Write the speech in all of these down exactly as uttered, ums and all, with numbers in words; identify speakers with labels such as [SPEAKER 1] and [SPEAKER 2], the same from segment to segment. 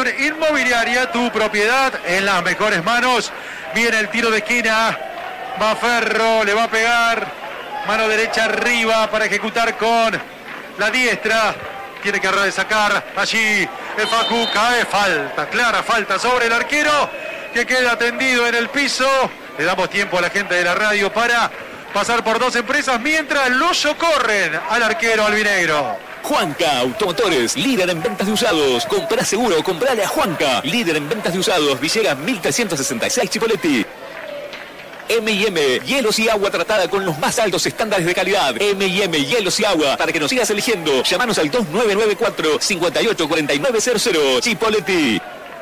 [SPEAKER 1] Inversión Inmobiliaria, tu propiedad en las mejores manos. Viene el tiro de esquina. Va Ferro, le va a pegar. Mano derecha arriba para ejecutar con la diestra. Tiene que sacar allí el Facu. Cae, falta, clara falta sobre el arquero, que queda tendido en el piso. Le damos tiempo a la gente de la radio para pasar por dos empresas mientras lo socorren al arquero albinegro.
[SPEAKER 2] Juanca Automotores, líder en ventas de usados. Comprá seguro, comprale a Juanca. Líder en ventas de usados, Villegas mil trescientos sesenta y seis Chipoleti. eme y eme, hielos y agua tratada con los más altos estándares de calidad. eme y eme, hielos y agua. Para que nos sigas eligiendo, llámanos al dos nueve nueve cuatro, cinco ocho cuatro nueve cero cero. Chipoleti.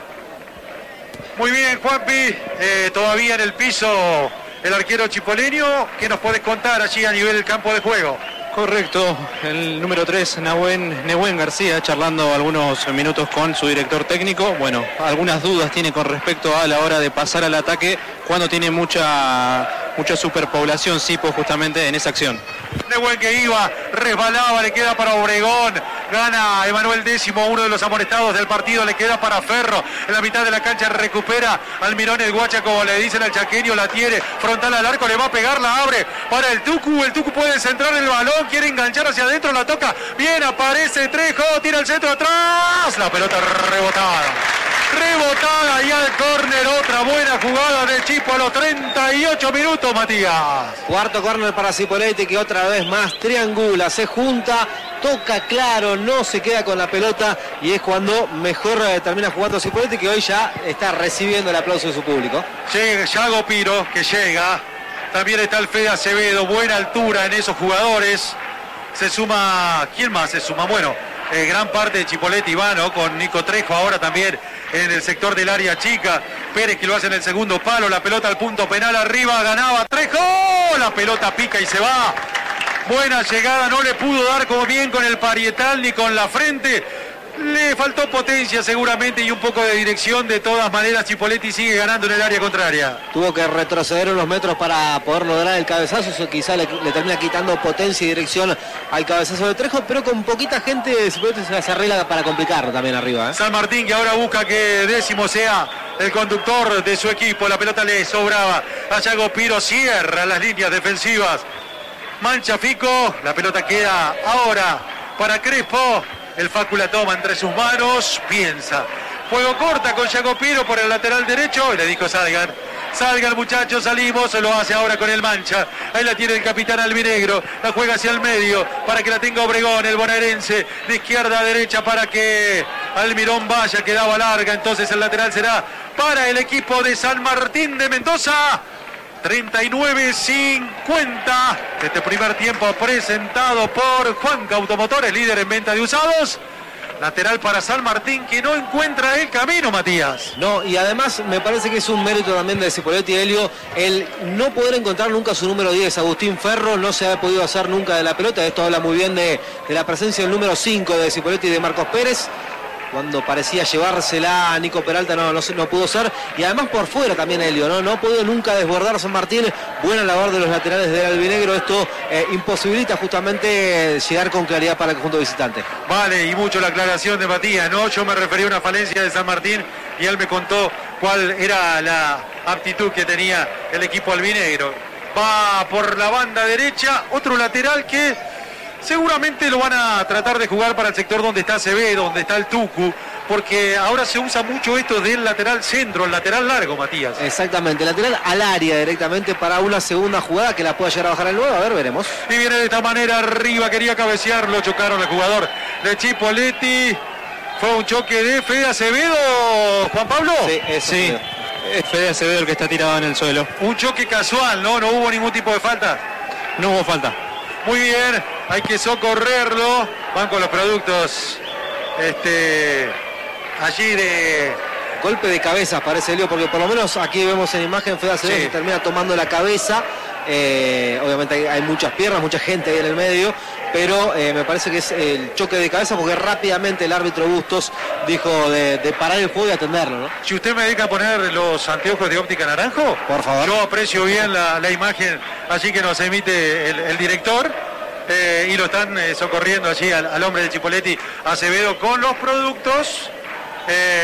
[SPEAKER 1] Muy bien, Juanpi. Eh, todavía en el piso el arquero chipoleño. ¿Qué nos podés contar allí a nivel del campo de juego?
[SPEAKER 3] Correcto, el número tres, Nehuen, Nehuen García, charlando algunos minutos con su director técnico. Bueno, algunas dudas tiene con respecto a la hora de pasar al ataque cuando tiene mucha, mucha superpoblación Sipo justamente en esa acción.
[SPEAKER 1] Nehuen que iba, resbalaba, le queda para Obregón. Gana Emanuel Décimo, uno de los amonestados del partido, le queda para Ferro. En la mitad de la cancha recupera Almirón el Guacha, como le dicen al chaqueño, la tiene frontal al arco, le va a pegar, la abre para el Tucu. El Tucu puede centrar el balón, quiere enganchar hacia adentro, la toca. Bien, aparece Trejo, tira el centro atrás. La pelota rebotada. Rebotada y al córner, otra buena jugada de Chipo a los treinta y ocho minutos, Matías.
[SPEAKER 4] Cuarto córner para Cipolletti, que otra vez más triangula, se junta, toca claro, no se queda con la pelota y es cuando mejor eh, termina jugando Cipolletti, que hoy ya está recibiendo el aplauso de su público.
[SPEAKER 1] Llega Yago Piro, que llega. También está el Fede Acevedo, buena altura en esos jugadores. Se suma, ¿quién más se suma? Bueno, eh, gran parte de Chipolletti va, ¿no? Con Nico Trejo ahora también en el sector del área chica. Pérez que lo hace en el segundo palo, la pelota al punto penal arriba, ganaba Trejo, la pelota pica y se va. Buena llegada, no le pudo dar como bien con el parietal ni con la frente. Le faltó potencia seguramente y un poco de dirección. De todas maneras, Chipolletti sigue ganando en el área contraria.
[SPEAKER 4] Tuvo que retroceder unos metros para poder lograr el cabezazo. Eso quizá le, le termina quitando potencia y dirección al cabezazo de Trejo, pero con poquita gente Chipolletti se las arregla para complicarlo también arriba, ¿eh?
[SPEAKER 1] San Martín, que ahora busca que Décimo sea el conductor de su equipo. La pelota le sobraba a Yago Piro, cierra las líneas defensivas. Mancha Fico, la pelota queda ahora para Crespo. El Facu la toma entre sus manos, piensa. Juego corta con Yago Piro por el lateral derecho y le dijo salgan. Salgan muchachos, salimos, lo hace ahora con el Mancha. Ahí la tiene el capitán albinegro, la juega hacia el medio para que la tenga Obregón, el bonaerense, de izquierda a derecha para que Almirón vaya, quedaba larga, entonces el lateral será para el equipo de San Martín de Mendoza. treinta y nueve cincuenta, este primer tiempo presentado por Juanca Automotores, líder en venta de usados. Lateral para San Martín, que no encuentra el camino, Matías.
[SPEAKER 4] No, y además me parece que es un mérito también de Cipolletti, Helio, el no poder encontrar nunca su número diez. Agustín Ferro no se ha podido hacer nunca de la pelota. Esto habla muy bien de, de la presencia del número cinco de Cipolletti y de Marcos Pérez. Cuando parecía llevársela a Nico Peralta no, no, no pudo ser. Y además por fuera también Helio, ¿no? No pudo nunca desbordar San Martín. Buena labor de los laterales del albinegro. Esto eh, imposibilita justamente llegar con claridad para el conjunto visitante.
[SPEAKER 1] Vale, y mucho la aclaración de Matías, ¿no? Yo me refería a una falencia de San Martín y él me contó cuál era la aptitud que tenía el equipo albinegro. Va por la banda derecha, otro lateral que seguramente lo van a tratar de jugar para el sector donde está Acevedo, donde está el Tucu, porque ahora se usa mucho esto del lateral centro, el lateral largo, Matías.
[SPEAKER 4] Exactamente, lateral al área directamente para una segunda jugada que la pueda llegar a bajar el nuevo, a ver, veremos.
[SPEAKER 1] Y viene de esta manera arriba, quería cabecear, lo chocaron al jugador de Chipolletti. Fue un choque de Fede Acevedo, Juan Pablo.
[SPEAKER 3] Sí, es, sí. Es Fede Acevedo el que está tirado en el suelo.
[SPEAKER 1] Un choque casual, ¿no? No hubo ningún tipo de falta.
[SPEAKER 3] No hubo falta.
[SPEAKER 1] Muy bien, hay que socorrerlo. Van con los productos este, allí de...
[SPEAKER 4] Golpe de cabeza parece, Leo, porque por lo menos aquí vemos en imagen Fede Acevedo sí. que termina tomando la cabeza. Eh, obviamente hay, hay muchas piernas, mucha gente ahí en el medio, pero eh, me parece que es el choque de cabeza porque rápidamente el árbitro Bustos dijo de, de parar el juego y atenderlo, ¿no?
[SPEAKER 1] Si usted me dedica a poner los anteojos de óptica naranjo,
[SPEAKER 4] por favor.
[SPEAKER 1] Yo aprecio bien la, la imagen allí que nos emite el, el director eh, y lo están eh, socorriendo allí al, al hombre de Chipolletti, Acevedo, con los productos eh, de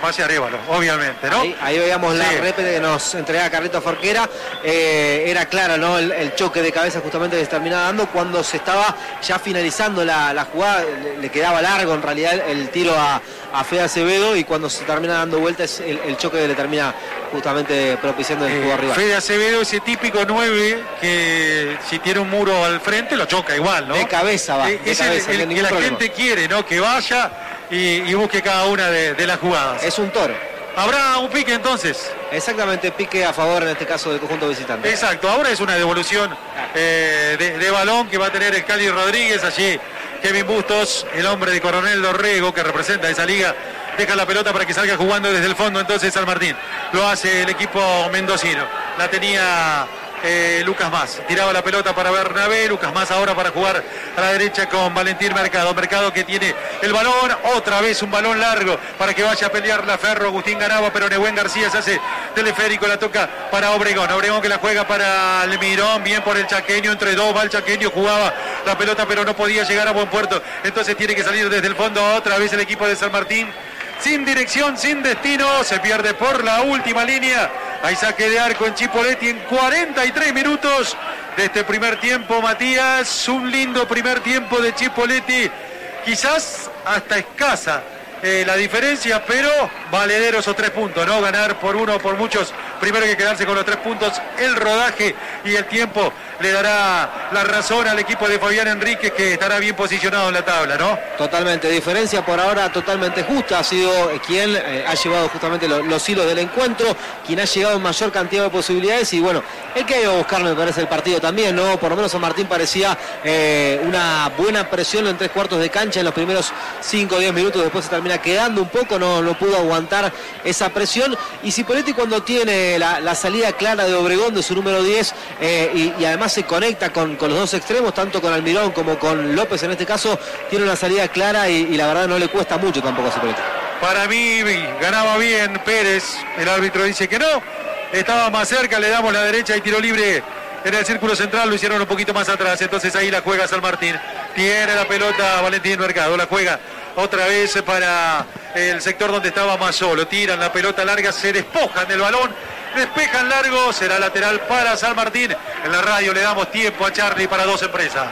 [SPEAKER 1] Farmacia Arévalo, obviamente, ¿no?
[SPEAKER 4] Ahí, ahí veíamos sí. la repete que nos entregaba Carlito Forquera. Eh, era claro, ¿no? El, el choque de cabeza justamente que se terminaba dando cuando se estaba ya finalizando la, la jugada. Le, le quedaba largo en realidad el, el tiro a, a Fede Acevedo, y cuando se termina dando vueltas el, el choque que le termina justamente propiciando el jugador
[SPEAKER 1] eh,
[SPEAKER 4] rival.
[SPEAKER 1] Fede Acevedo, ese típico nueve que si tiene un muro al frente lo choca igual, ¿no?
[SPEAKER 4] De cabeza va.
[SPEAKER 1] Eh,
[SPEAKER 4] de
[SPEAKER 1] es
[SPEAKER 4] cabeza,
[SPEAKER 1] el, el que la
[SPEAKER 4] problema.
[SPEAKER 1] gente quiere, ¿no? Que vaya y, y busque cada una de, de las jugadas.
[SPEAKER 4] Es un toro.
[SPEAKER 1] ¿Habrá un pique entonces?
[SPEAKER 4] Exactamente, pique a favor en este caso del conjunto visitante.
[SPEAKER 1] Exacto, ahora es una devolución eh, de, de balón que va a tener el Cali Rodríguez. Allí Kevin Bustos, el hombre de Coronel Dorrego que representa esa liga, deja la pelota para que salga jugando desde el fondo entonces San Martín. Lo hace el equipo mendocino. La tenía eh, Lucas Más. Tiraba la pelota para Bernabé. Lucas Más ahora para jugar a la derecha con Valentín Mercado. Mercado que tiene el balón. Otra vez un balón largo para que vaya a pelear la Ferro. Agustín Garaba, pero Nehuen García se hace teleférico. La toca para Obregón. Obregón que la juega para Almirón. Bien por el chaqueño. Entre dos va el chaqueño. Jugaba la pelota pero no podía llegar a buen puerto. Entonces tiene que salir desde el fondo otra vez el equipo de San Martín. Sin dirección, sin destino, se pierde por la última línea. Hay saque de arco en Chipoleti en cuarenta y tres minutos de este primer tiempo, Matías. Un lindo primer tiempo de Chipoleti, quizás hasta escasa eh, la diferencia, pero valedero esos tres puntos, ¿no? Ganar por uno o por muchos, primero hay que quedarse con los tres puntos. El rodaje y el tiempo le dará la razón al equipo de Fabián Enríquez, que estará bien posicionado en la tabla, ¿no?
[SPEAKER 4] Totalmente, diferencia por ahora totalmente justa. Ha sido quien eh, ha llevado justamente lo, los hilos del encuentro, quien ha llegado en mayor cantidad de posibilidades, y bueno, el que ha ido a buscar me parece el partido también, ¿no? Por lo menos San Martín parecía eh, una buena presión en tres cuartos de cancha en los primeros cinco o diez minutos, después se termina quedando un poco, no, no pudo aguantar esa presión, y Chipoleti cuando tiene la, la salida clara de Obregón, de su número diez, eh, y, y además se conecta con, con los dos extremos, tanto con Almirón como con López en este caso, tiene una salida clara y, y la verdad no le cuesta mucho tampoco a Chipoleti.
[SPEAKER 1] Para mí ganaba bien Pérez, el árbitro dice que no, estaba más cerca, le damos la derecha y tiro libre en el círculo central, lo hicieron un poquito más atrás, entonces ahí la juega San Martín, tiene la pelota Valentín Mercado, la juega otra vez para el sector donde estaba más solo, tiran la pelota larga, se despojan del balón, despejan largo, será lateral para San Martín. En la radio le damos tiempo a Charlie para dos empresas.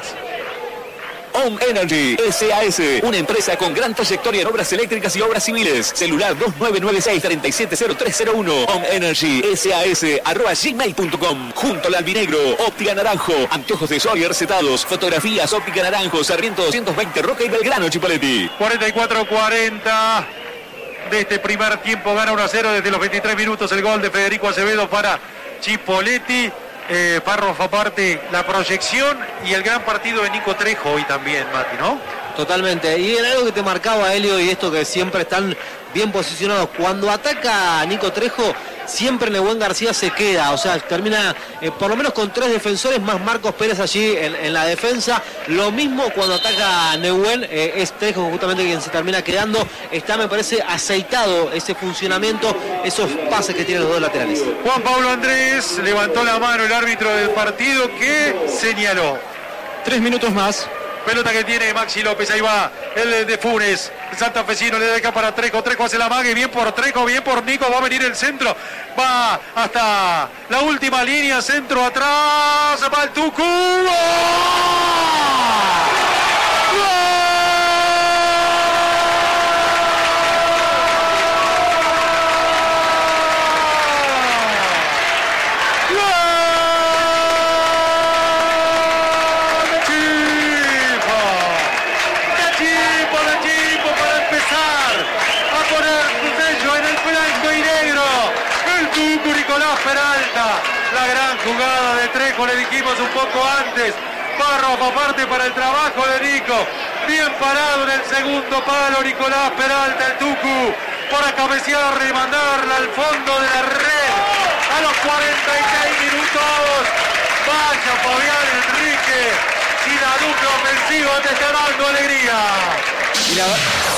[SPEAKER 2] Home Energy S A S, una empresa con gran trayectoria en obras eléctricas y obras civiles. Celular dos nueve nueve seis, tres siete cero tres cero uno. Home Energy S A S arroba gmail punto com. Junto al albinegro, óptica naranjo, anteojos de sol y recetados, fotografías, óptica naranjo, Sarmiento doscientos veinte, Roca y Belgrano, Chipoleti.
[SPEAKER 1] cuarenta y cuatro cuarenta de este primer tiempo, gana uno a cero desde los veintitrés minutos el gol de Federico Acevedo para Chipoleti. Eh, párrafo aparte, la proyección y el gran partido de Nico Trejo hoy también, Mati, ¿no?
[SPEAKER 4] Totalmente, y era algo que te marcaba, Helio, y esto que siempre están bien posicionados. Cuando ataca a Nico Trejo, siempre Nehuen García se queda, o sea, termina eh, por lo menos con tres defensores más Marcos Pérez allí en, en la defensa. Lo mismo cuando ataca a Nehuen, eh, es Trejo justamente quien se termina quedando. Está, me parece, aceitado ese funcionamiento, esos pases que tienen los dos laterales.
[SPEAKER 1] Juan Pablo Andrés levantó la mano el árbitro del partido que señaló.
[SPEAKER 3] Tres minutos más.
[SPEAKER 1] Pelota que tiene Maxi López, ahí va el de Funes, el santafesino le deja para Trejo, Trejo hace la mague, bien por Trejo, bien por Nico, va a venir el centro, va hasta la última línea, centro atrás, va el Tucu. ¡Gol! Nicolás Peralta, la gran jugada de Trejo, le dijimos un poco antes, párrafo aparte para el trabajo de Nico, bien parado en el segundo palo Nicolás Peralta, el Tucu, para cabecear y mandarla al fondo de la red, a los cuarenta y seis minutos, vaya Fabián Enrique, y la dupla ofensiva te está dando alegría.
[SPEAKER 4] Y la...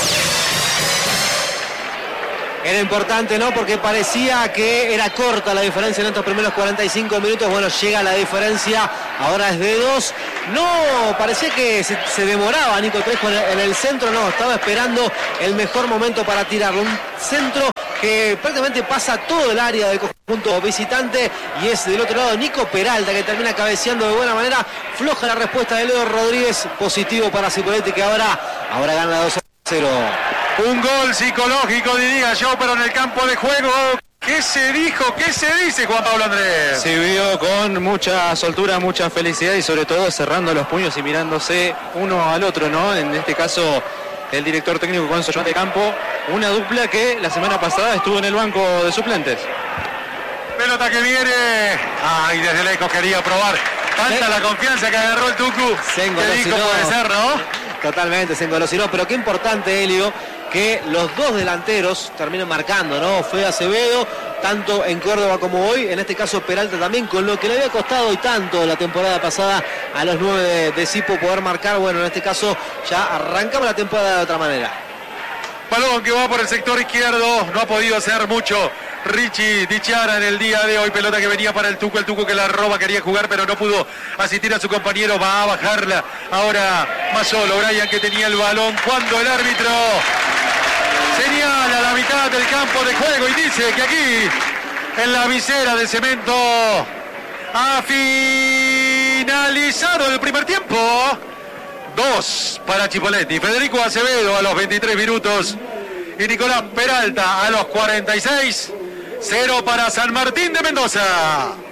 [SPEAKER 4] Era importante, ¿no? Porque parecía que era corta la diferencia en estos primeros cuarenta y cinco minutos. Bueno, llega la diferencia, ahora es de dos. No, parecía que se, se demoraba Nico Trejo en el, en el centro, no, estaba esperando el mejor momento para tirarlo. Un centro que prácticamente pasa todo el área del conjunto visitante, y es del otro lado Nico Peralta que termina cabeceando de buena manera. Floja la respuesta de Leo Rodríguez, positivo para Cipolletti, que ahora, ahora gana dos a cero.
[SPEAKER 1] Un gol psicológico, diría yo, pero en el campo de juego. ¿Qué se dijo? ¿Qué se dice, Juan Pablo Andrés?
[SPEAKER 3] Se vio con mucha soltura, mucha felicidad y sobre todo cerrando los puños y mirándose uno al otro, ¿no? En este caso, el director técnico con su ayudante de campo, una dupla que la semana pasada estuvo en el banco de suplentes.
[SPEAKER 1] Pelota que viene. Ay, desde lejos quería probar. Tanta la confianza que agarró el Tucu.
[SPEAKER 4] Se
[SPEAKER 1] que dijo puede ser, ¿no?
[SPEAKER 4] Totalmente, se engolosinó, pero qué importante, Helio, que los dos delanteros terminen marcando, ¿no? Fue Acevedo, tanto en Córdoba como hoy, en este caso Peralta también, con lo que le había costado y tanto la temporada pasada a los nueve de, de Cipo poder marcar. Bueno, en este caso ya arrancamos la temporada de otra manera.
[SPEAKER 1] Balón que va por el sector izquierdo, no ha podido hacer mucho Richie Dichara en el día de hoy. Pelota que venía para el Tuco, el Tuco que la roba, quería jugar pero no pudo asistir a su compañero, va a bajarla ahora más solo Brian, que tenía el balón cuando el árbitro señala la mitad del campo de juego y dice que aquí en la visera de cemento ha finalizado el primer tiempo. Dos para Cipolletti, Federico Acevedo a los veintitrés minutos y Nicolás Peralta a los cuarenta y seis. Cero para San Martín de Mendoza.